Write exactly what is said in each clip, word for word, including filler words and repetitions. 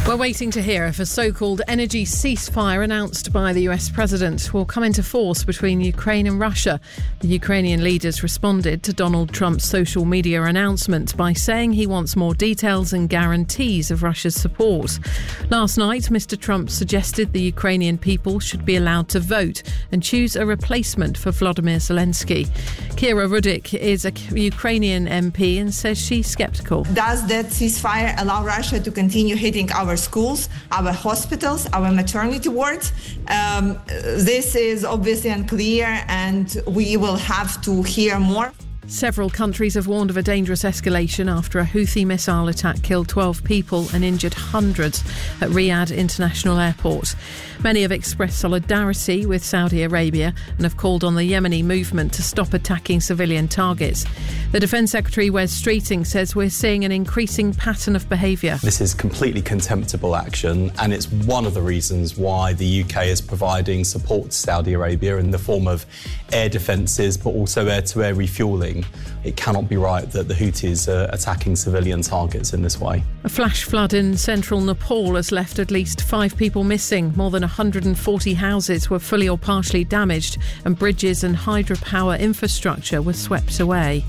We're waiting to hear if a so-called energy ceasefire announced by the U S president will come into force between Ukraine and Russia. The Ukrainian leaders responded to Donald Trump's social media announcement by saying he wants more details and guarantees of Russia's support. Last night, Mister Trump suggested the Ukrainian people should be allowed to vote and choose a replacement for Volodymyr Zelensky. Kira Rudik is a Ukrainian M P and says she's sceptical. Does that ceasefire allow Russia to continue hitting our schools, our hospitals, our maternity wards? Um, this is obviously unclear, and we will have to hear more. Several countries have warned of a dangerous escalation after a Houthi missile attack killed twelve people and injured hundreds at Riyadh International Airport. Many have expressed solidarity with Saudi Arabia and have called on the Yemeni movement to stop attacking civilian targets. The Defence Secretary Wes Streeting says we're seeing an increasing pattern of behaviour. This is completely contemptible action, and it's one of the reasons why the U K is providing support to Saudi Arabia in the form of air defences but also air-to-air refuelling. It cannot be right that the Houthis are attacking civilian targets in this way. A flash flood in central Nepal has left at least five people missing. More than one hundred forty houses were fully or partially damaged, and bridges and hydropower infrastructure were swept away.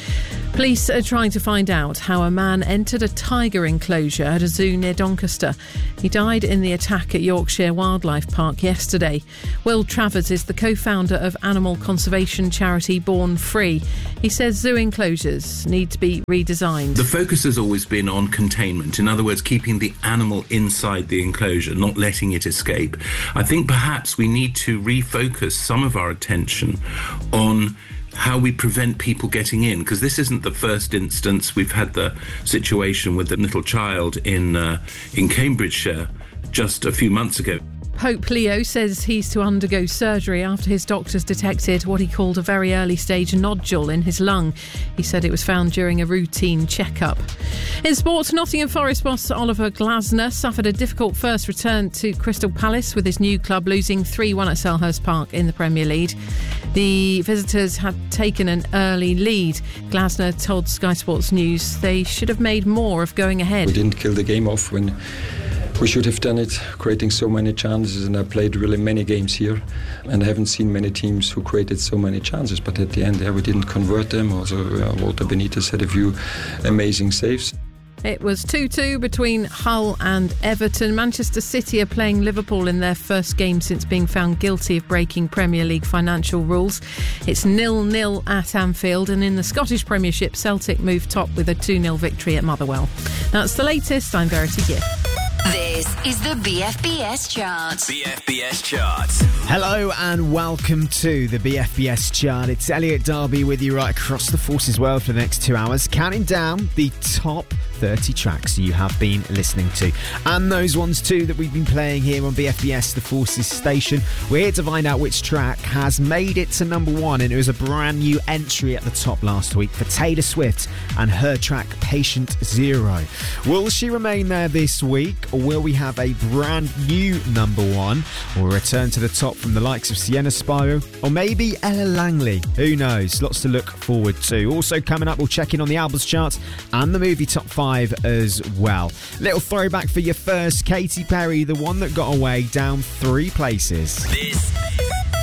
Police are trying to find out how a man entered a tiger enclosure at a zoo near Doncaster. He died in the attack at Yorkshire Wildlife Park yesterday. Will Travers is the co-founder of animal conservation charity Born Free. He says zoo enclosures need to be redesigned. The focus has always been on containment. In other words, keeping the animal inside the enclosure, not letting it escape. I think perhaps we need to refocus some of our attention on how we prevent people getting in, because this isn't the first instance. We've had the situation with the little child in uh, in Cambridgeshire just a few months ago. Pope Leo says he's to undergo surgery after his doctors detected what he called a very early stage nodule in his lung. He said it was found during a routine checkup. In sport, Nottingham Forest boss Oliver Glasner suffered a difficult first return to Crystal Palace, with his new club losing three one at Selhurst Park in the Premier League. The visitors had taken an early lead. Glasner told Sky Sports News they should have made more of going ahead. We didn't kill the game off when we should have done it, creating so many chances, and I played really many games here, and I haven't seen many teams who created so many chances, but at the end there we didn't convert them. Also uh, Walter Benitez had a few amazing saves. It was two two between Hull and Everton. Manchester City are playing Liverpool in their first game since being found guilty of breaking Premier League financial rules. It's nil nil at Anfield, and in the Scottish Premiership, Celtic moved top with a two nil victory at Motherwell. That's the latest. I'm Verity Gibb. This is the B F B S Chart. B F B S Chart. Hello and welcome to the B F B S Chart. It's Elliot Darby with you right across the Forces world for the next two hours, counting down the top thirty tracks you have been listening to. And those ones too that we've been playing here on B F B S, the Forces station. We're here to find out which track has made it to number one, and it was a brand new entry at the top last week for Taylor Swift and her track Patient Zero. Will she remain there this week, or will we have a brand new number one, or return to the top from the likes of Sienna Spiro, or maybe Ella Langley? Who knows? Lots to look forward to. Also coming up, we'll check in on the albums charts and the movie top five as well. Little throwback for your first, Katy Perry, the one that got away, down three places. This